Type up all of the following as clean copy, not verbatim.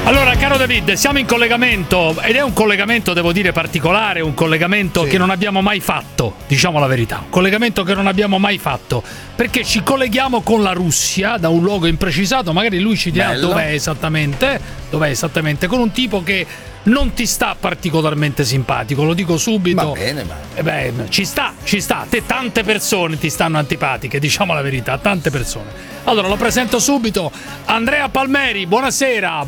Allora, caro David, siamo in collegamento ed è un collegamento, devo dire, particolare, un collegamento che non abbiamo mai fatto, diciamo la verità, un collegamento che non abbiamo mai fatto, perché ci colleghiamo con la Russia da un luogo imprecisato, magari lui ci dirà dov'è esattamente, con un tipo che non ti sta particolarmente simpatico, lo dico subito. Va bene, ma ci sta, te tante persone ti stanno antipatiche, diciamo la verità, tante persone. Allora lo presento subito, Andrea Palmeri, buonasera.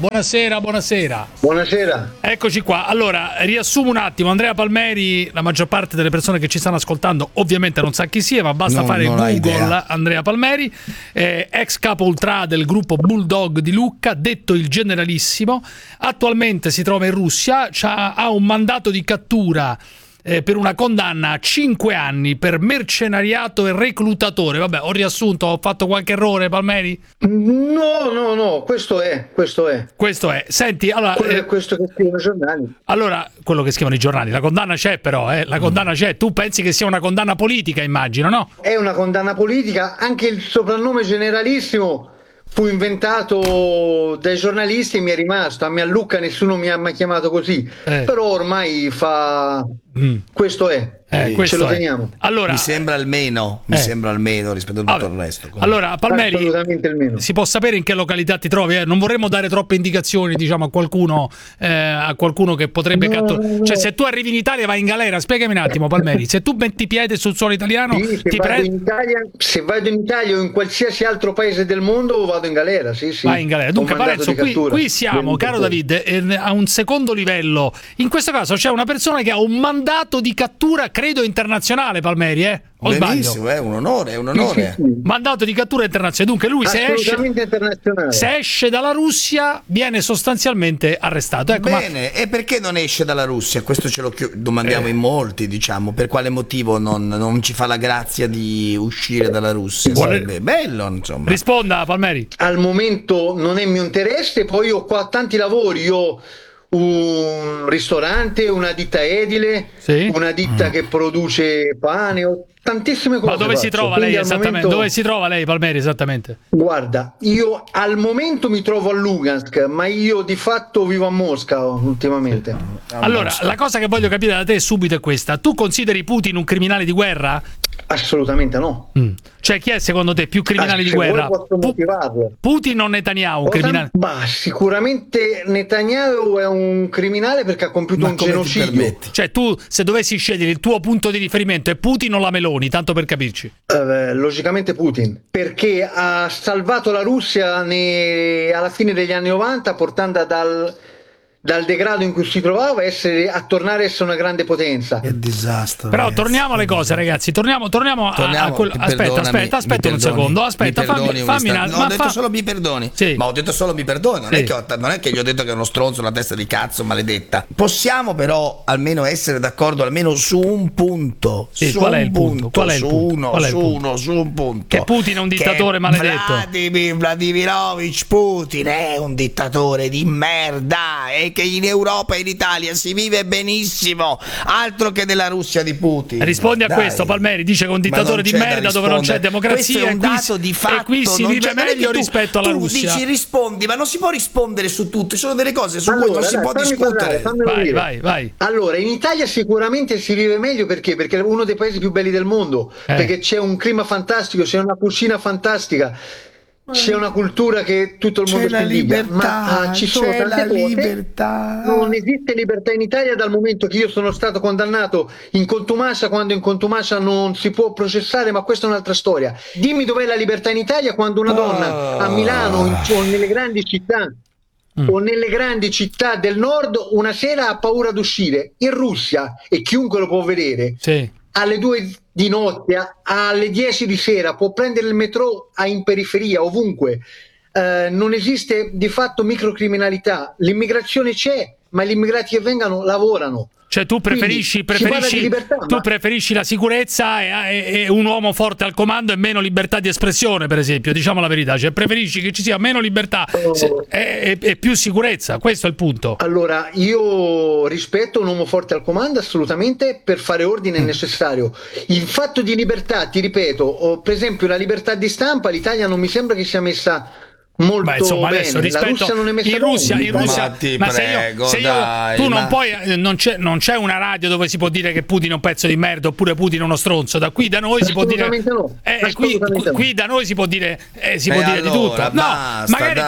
Buonasera. Eccoci qua. Allora, riassumo un attimo, Andrea Palmeri, la maggior parte delle persone che ci stanno ascoltando ovviamente non sa chi sia, ma basta fare Google Andrea Palmeri, ex capo ultra del gruppo Bulldog di Lucca, detto il generalissimo, attualmente si trova in Russia, ha un mandato di cattura per una condanna a 5 anni per mercenariato e reclutatore. Vabbè, ho riassunto, ho fatto qualche errore, Palmeri? No, questo è. Senti, allora questo che scrivono i giornali. Allora, quello che scrivono i giornali, la condanna c'è però, la condanna c'è. Tu pensi che sia una condanna politica, immagino, no? È una condanna politica, anche il soprannome generalissimo fu inventato dai giornalisti e mi è rimasto. A me a Lucca nessuno mi ha mai chiamato così, però ormai questo è. Ce lo teniamo. Allora, mi sembra almeno rispetto a tutto il resto. Comunque. Allora, Palmeri, si può sapere in che località ti trovi? Non vorremmo dare troppe indicazioni, diciamo, a qualcuno che potrebbe catturare. Cioè, se tu arrivi in Italia vai in galera, spiegami un attimo, Palmeri. Se tu metti piede sul suolo italiano, se vado in Italia o in qualsiasi altro paese del mondo vado in galera, sì. Vai in galera. Dunque, Parenzo, qui siamo, caro David, a un secondo livello. In questo caso c'è una persona che ha un mandato di cattura, credo internazionale, Palmeri, o benissimo, è un onore. Sì. Mandato di cattura internazionale. Dunque lui se esce dalla Russia viene sostanzialmente arrestato. Ecco, bene, e perché non esce dalla Russia? Questo ce lo domandiamo in molti, diciamo. Per quale motivo non ci fa la grazia di uscire dalla Russia? Sarebbe bello, insomma. Risponda, Palmeri. Al momento non è mio interesse, poi ho qua tanti lavori, io un ristorante, una ditta edile, una ditta che produce pane, ho tantissime cose. Ma dove si trova lei esattamente? Dove si trova lei, Palmeri, esattamente? Guarda, io al momento mi trovo a Lugansk, ma io di fatto vivo a Mosca ultimamente. Allora, la cosa che voglio capire da te subito è questa: tu consideri Putin un criminale di guerra? Assolutamente no. Cioè, chi è secondo te più criminale di guerra? Putin o Netanyahu? Criminale? Sicuramente Netanyahu è un criminale perché ha compiuto un genocidio. Cioè, tu, se dovessi scegliere, il tuo punto di riferimento è Putin o la Meloni, tanto per capirci? Logicamente Putin, perché ha salvato la Russia alla fine degli anni 90, portando dal degrado in cui si trovava a tornare a essere una grande potenza. Che disastro. Però torniamo alle cose, ragazzi. Torniamo a quello. Aspetta un secondo. Aspetta, fammi ho detto solo mi perdoni. Sì. Ma ho detto solo mi perdoni. Non è che gli ho detto che è uno stronzo, una testa di cazzo maledetta. Possiamo però almeno essere d'accordo almeno su un punto. Qual è il punto? Su un punto. Che Putin è un dittatore maledetto. Vladimirovich Putin è un dittatore di merda. Che in Europa e in Italia si vive benissimo, altro che della Russia di Putin. Rispondi a questo, Palmeri, dice che un dittatore di merda dove non c'è democrazia, è un dato di fatto, e qui si vive meglio rispetto alla Russia. Tu dici rispondi, ma non si può rispondere su tutto, ci sono delle cose su cui non si può discutere. Vai. Allora, in Italia sicuramente si vive meglio perché è uno dei paesi più belli del mondo, perché c'è un clima fantastico, c'è una cucina fantastica. C'è una cultura che tutto il mondo invidia, ma ci sono tante cose. Libertà. Non esiste libertà in Italia dal momento che io sono stato condannato in contumacia, quando in contumacia non si può processare, ma questa è un'altra storia. Dimmi dov'è la libertà in Italia quando una donna a Milano o nelle grandi città del nord una sera ha paura d'uscire. In Russia, e chiunque lo può vedere, alle 2 di notte, alle 10 di sera può prendere il metro in periferia, ovunque. Non esiste di fatto microcriminalità. L'immigrazione c'è, ma gli immigrati che vengano lavorano. Cioè tu preferisci la sicurezza e un uomo forte al comando e meno libertà di espressione, per esempio, diciamo la verità, cioè preferisci che ci sia meno libertà e più sicurezza, questo è il punto. Allora, io rispetto un uomo forte al comando assolutamente, per fare ordine è necessario. Il fatto di libertà, ti ripeto, per esempio la libertà di stampa, l'Italia non mi sembra che sia messa molto insomma, bene. adesso rispetto la Russia non è messa in Russia, non c'è una radio dove si può dire che Putin è un pezzo di merda oppure Putin è uno stronzo. Da qui da noi si può dire qui da noi si può dire dire di tutto. Magari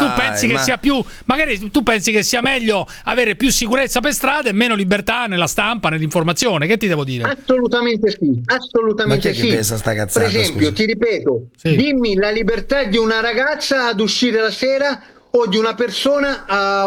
tu pensi che sia meglio avere più sicurezza per strada e meno libertà nella stampa, nell'informazione. Che ti devo dire? Assolutamente sì, assolutamente sì. Per esempio, ti ripeto, dimmi la libertà di una ragazza ad uscire la sera o di una persona a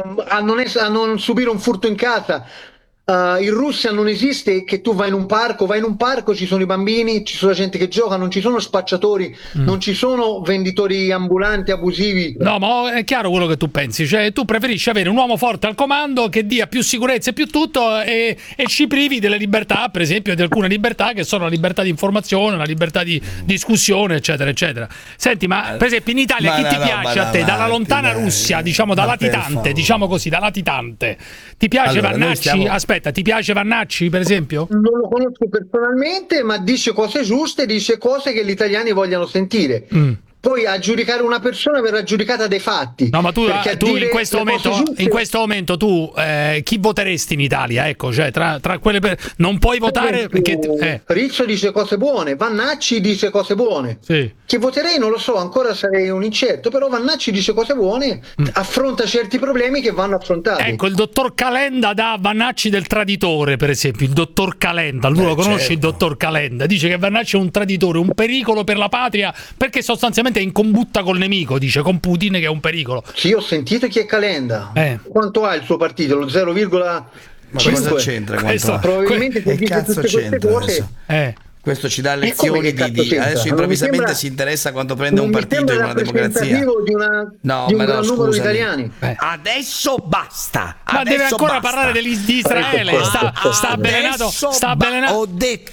non subire un furto in casa. In Russia non esiste che tu vai in un parco, ci sono i bambini, ci sono la gente che gioca, non ci sono spacciatori, non ci sono venditori ambulanti abusivi. No, ma è chiaro quello che tu pensi, cioè tu preferisci avere un uomo forte al comando che dia più sicurezza e più tutto e ci privi delle libertà, per esempio di alcune libertà che sono la libertà di informazione, la libertà di discussione, eccetera, eccetera. Senti, ma per esempio in Italia chi ti piace a te? Dalla lontana Russia, diciamo, da latitante, diciamo così, da latitante. Ti piace Vannacci? Aspetta, ti piace Vannacci, per esempio? Non lo conosco personalmente, ma dice cose giuste, dice cose che gli italiani vogliono sentire. Poi a giudicare una persona verrà giudicata dai fatti. No, ma tu in questo momento tu chi voteresti in Italia? Ecco, cioè tra quelle non puoi votare perché Rizzo dice cose buone, Vannacci dice cose buone. Sì. Chi voterei non lo so, ancora sarei un incerto, però Vannacci dice cose buone, affronta certi problemi che vanno affrontati. Ecco, il dottor Calenda dà a Vannacci del traditore, per esempio, il dottor Calenda, tu lo conosci, il dottor Calenda, dice che Vannacci è un traditore, un pericolo per la patria, perché sostanzialmente è in combutta col nemico, dice, con Putin, che è un pericolo. Sì, ho sentito chi è Calenda. Quanto ha il suo partito? Lo 0,5? Ma cosa c'entra? Probabilmente che cazzo c'entra adesso? Questo ci dà lezioni di adesso improvvisamente si interessa quanto prende un partito in una democrazia. Di un gran numero di italiani. Adesso basta. Ma deve ancora parlare di Israele. Sta avvelenato. Ho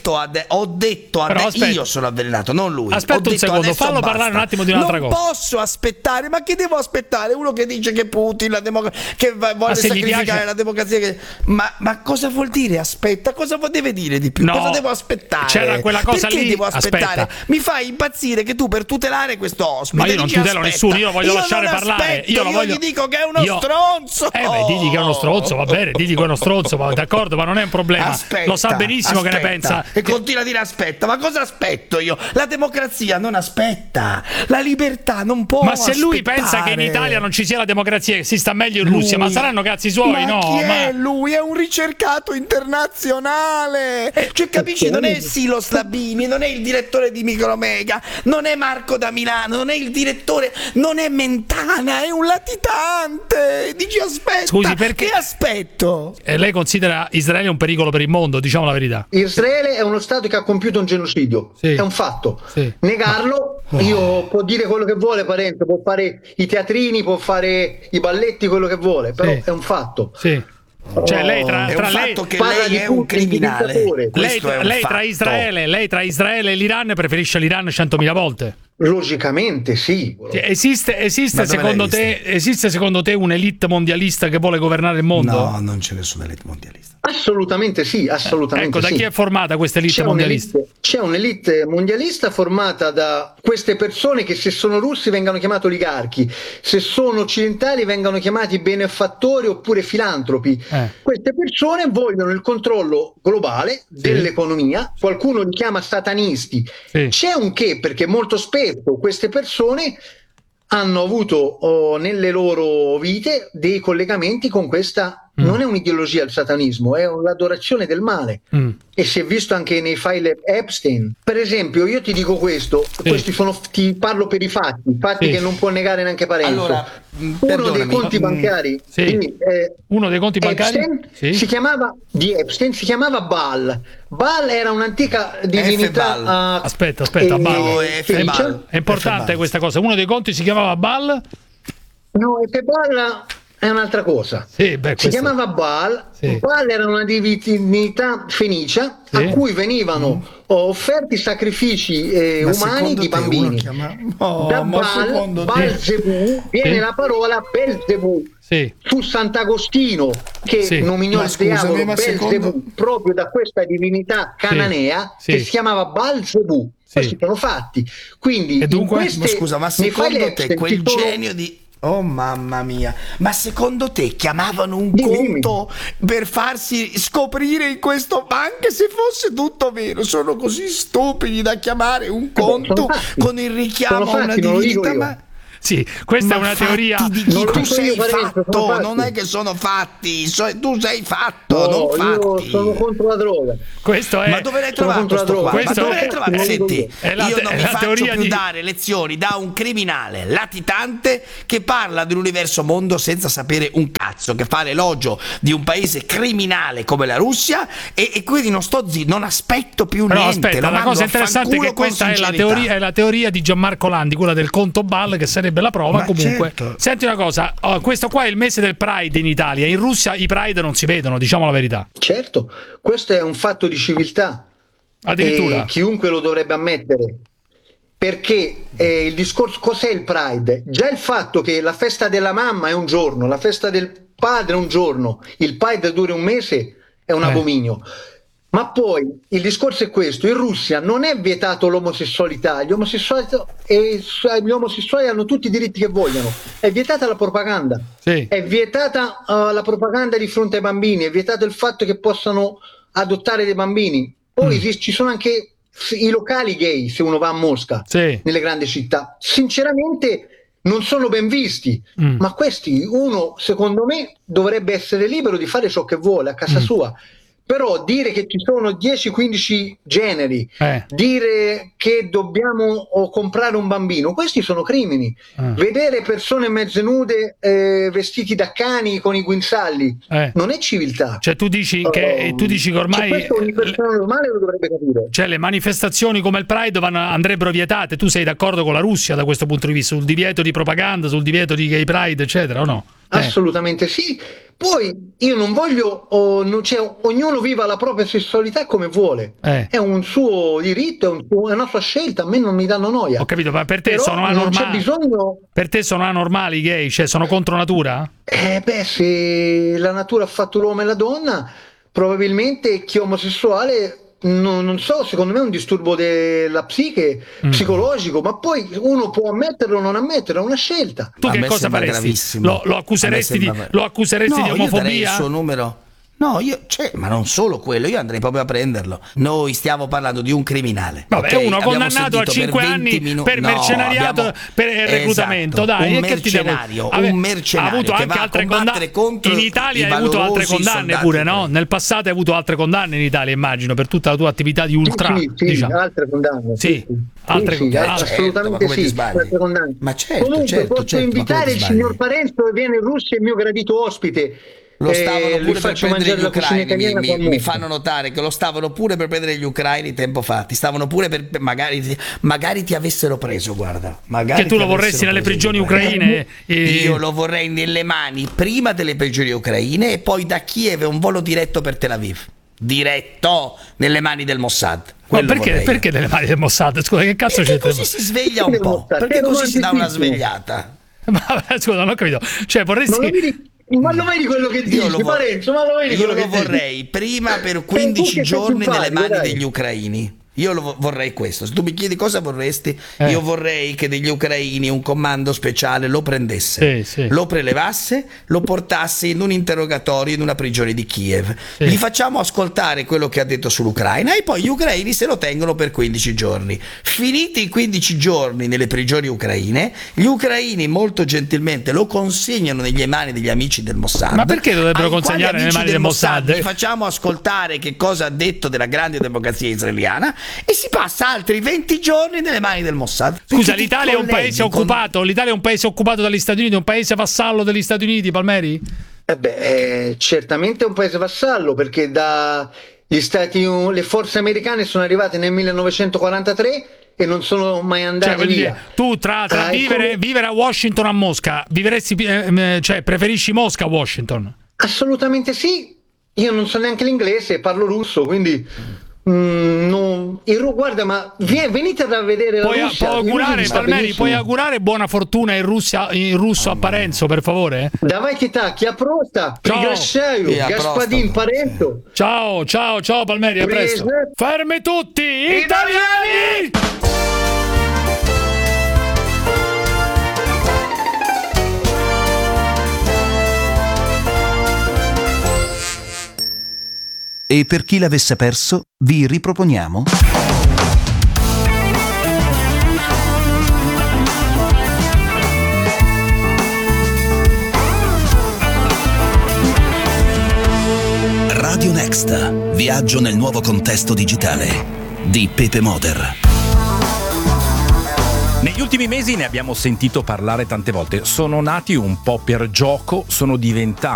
detto io sono avvelenato, non lui. Aspetta un secondo, fallo parlare un attimo di un'altra cosa. Non posso aspettare, ma che devo aspettare? Uno che dice che Putin che vuole sacrificare la democrazia. Ma cosa vuol dire? Aspetta, cosa deve dire di più? Cosa devo aspettare? C'era quella cosa perché lì, devo aspettare? aspetta. Mi fai impazzire che tu per tutelare questo ospite, ma io non tutelo nessuno, io lo voglio lasciare parlare. Io gli dico che è uno stronzo. Digli che è uno stronzo, va bene, digli che è uno stronzo, d'accordo, ma non è un problema. Lo sa benissimo che ne pensa. E continua a dire aspetta, ma cosa aspetto io? La democrazia non aspetta, la libertà non può aspettare. Ma se lui pensa che in Italia non ci sia la democrazia, che si sta meglio in Russia, ma saranno cazzi suoi, no? Chi è lui? È un ricercato internazionale. Cioè, capisci? Non è Silos Labini, non è il direttore di Micromega, non è Marco da Milano, non è il direttore, non è Mentana, è un latitante. Dici aspetta. Scusi, perché? Che aspetto? Lei considera Israele un pericolo per il mondo, diciamo la verità. Israele è uno stato che ha compiuto un genocidio, è un fatto. Negarlo, può dire quello che vuole, Parente, può fare i teatrini, può fare i balletti, quello che vuole, però è un fatto. Cioè lei è un fatto che lei è un criminale. Lei tra Israele e l'Iran preferisce l'Iran 100.000 volte. Logicamente sì. Esiste secondo te un'elite mondialista che vuole governare il mondo? No, non c'è nessuna elite mondialista. Assolutamente sì, assolutamente. Ecco, da chi è formata questa elite mondialista? C'è un'elite mondialista formata da queste persone che, se sono russi, vengono chiamati oligarchi, se sono occidentali vengono chiamati benefattori oppure filantropi. Queste persone vogliono il controllo globale dell'economia, qualcuno li chiama satanisti. C'è un che, perché molto spesso queste persone hanno avuto nelle loro vite dei collegamenti con questa. Non è un'ideologia il satanismo, è l'adorazione del male. E si è visto anche nei file Epstein. Per esempio, io ti dico questo, questi ti parlo per i fatti che non può negare neanche Parenzo. Allora, uno dei conti bancari, uno dei conti bancari Epstein, si chiamava Baal. Baal era un'antica divinità. Aspetta, Baal. È importante questa cosa. Uno dei conti si chiamava Baal? No, Baal è un'altra cosa. Si chiamava Baal. Baal era una divinità fenicia a cui venivano offerti sacrifici umani di bambini. Da Baal-Zebù viene la parola Belzebù. Fu Sant'Agostino che nominò il diavolo Belzebù proprio da questa divinità cananea che si chiamava Baal-Zebù. Questi sono fatti. Quindi, e dunque, scusa, ma secondo te quel genio di... Oh mamma mia, ma secondo te chiamavano un conto per farsi scoprire in questo, anche se fosse tutto vero, sono così stupidi da chiamare un conto con il richiamo a una divinità? Ma... Sì, questa è una teoria di chi tu sei fatto, non è che sono fatti, tu sei fatto, non fatti. Io sono contro la droga. Questo è... Ma dove l'hai trovato sto qua? Ma dove l'hai trovato? Senti, io non mi faccio più dare lezioni da un criminale latitante che parla dell'universo mondo senza sapere un cazzo, che fa l'elogio di un paese criminale come la Russia e quindi non sto zitto, non aspetto più niente. Aspetta, la cosa interessante è che questa è la teoria di Gianmarco Landi, quella del conto Ball, che sarebbe la prova. Ma comunque, certo. Senti una cosa, questo qua è il mese del Pride in Italia. In Russia i Pride non si vedono, diciamo la verità. Certo, questo è un fatto di civiltà. Addirittura. Chiunque lo dovrebbe ammettere. Perché il discorso, cos'è il Pride? Già il fatto che la festa della mamma è un giorno, la festa del padre è un giorno, il Pride dura un mese, è un abominio. Ma poi il discorso è questo: in Russia non è vietato l'omosessualità, gli omosessuali hanno tutti i diritti che vogliono, è vietata la propaganda, è vietata la propaganda di fronte ai bambini, è vietato il fatto che possano adottare dei bambini. Poi ci sono anche i locali gay, se uno va a Mosca, nelle grandi città, sinceramente non sono ben visti, ma questi, uno secondo me dovrebbe essere libero di fare ciò che vuole a casa sua. Però dire che ci sono 10-15 generi, dire che dobbiamo comprare un bambino, questi sono crimini. Vedere persone mezze nude vestiti da cani con i guinzagli non è civiltà. Cioè tu dici che ormai questo ogni persona normale lo dovrebbe capire. Cioè le manifestazioni come il Pride andrebbero vietate. Tu sei d'accordo con la Russia da questo punto di vista, sul divieto di propaganda, sul divieto di gay pride, eccetera, o no? Assolutamente sì. Poi io non voglio, ognuno viva la propria sessualità come vuole, è un suo diritto, è una sua scelta, a me non mi danno noia. Ho capito, ma per te sono anormali? Per te sono anormali i gay, cioè sono contro natura? Se la natura ha fatto l'uomo e la donna, probabilmente chi è omosessuale... Non so, secondo me è un disturbo della psiche, psicologico, ma poi uno può ammetterlo o non ammetterlo, è una scelta. Tu che cosa faresti? Lo accuseresti di omofobia? Io darei il suo numero. No, ma non solo quello, io andrei proprio a prenderlo. Noi stiamo parlando di un criminale. Vabbè, uno condannato a 5 anni per mercenariato, per reclutamento. Dai, un mercenario ha avuto anche altre condanne. In Italia hai avuto altre condanne pure, no? Nel passato hai avuto altre condanne in Italia, immagino, per tutta la tua attività di ultra. Diciamo. Altre condanne. Altre condanne. Assolutamente sì. Altre condanne. Ma certo, posso invitare il signor Parenzo che viene in Russia, il mio gradito ospite. Lo stavano pure per prendere gli ucraini, mi fanno notare che lo stavano pure per prendere gli ucraini tempo fa, ti stavano pure per magari ti avessero preso, guarda, magari che tu lo vorresti nelle prigioni ucraine. Io lo vorrei nelle mani prima delle prigioni ucraine e poi da Kiev un volo diretto per Tel Aviv, diretto nelle mani del Mossad. Ma perché nelle mani del Mossad? Scusa, che cazzo c'è? Così si sveglia un po', perché così si dà una svegliata. Ma scusa, non ho capito, cioè vorresti... Ma lo vedi quello che dici, Parenzo? Ma lo vedi quello che vorrei prima per 15 giorni nelle mani degli ucraini. Io lo vorrei questo. Se tu mi chiedi cosa vorresti, io vorrei che degli ucraini un comando speciale lo prendesse, lo prelevasse, lo portasse in un interrogatorio in una prigione di Kiev. Gli facciamo ascoltare quello che ha detto sull'Ucraina e poi gli ucraini se lo tengono per 15 giorni. Finiti i 15 giorni nelle prigioni ucraine, gli ucraini molto gentilmente lo consegnano nelle mani degli amici del Mossad. Ma perché dovrebbero consegnare nelle mani del Mossad? Gli facciamo ascoltare che cosa ha detto della grande democrazia israeliana e si passa altri 20 giorni nelle mani del Mossad. Scusa, l'Italia è un paese occupato? L'Italia è un paese occupato dagli Stati Uniti, un paese vassallo degli Stati Uniti, Palmeri? Certamente è un paese vassallo, perché le forze americane sono arrivate nel 1943 e non sono mai andate via. Tu tra vivere a Washington o a Mosca, preferisci Mosca a Washington? Assolutamente sì. Io non so neanche l'inglese, parlo russo, quindi guarda, ma venite a vedere la Russia. Puoi augurare buona fortuna in russo a Parenzo, per favore? Давайте так, я просто приглашаю господин Parenzo. Ciao Palmeri, a presto. Fermi tutti, italiani! E per chi l'avesse perso, vi riproponiamo Radio Next, viaggio nel nuovo contesto digitale di Pepe Moder. Negli ultimi mesi ne abbiamo sentito parlare tante volte, sono nati un po' per gioco, sono diventati